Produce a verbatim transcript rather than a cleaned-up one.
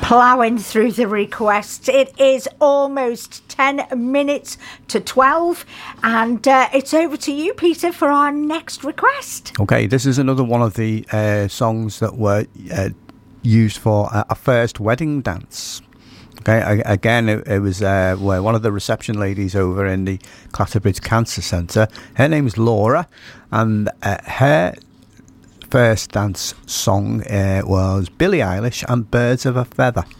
ploughing through the requests. It is almost ten minutes to twelve, and uh, it's over to you, Peter, for our next request. Okay, this is another one of the uh, songs that were uh, used for a, a first wedding dance. Okay, I, again, it, it was uh, where one of the reception ladies over in the Clatterbridge Cancer Centre. Her name is Laura, and uh, her first dance song uh, was Billie Eilish and Birds of a Feather.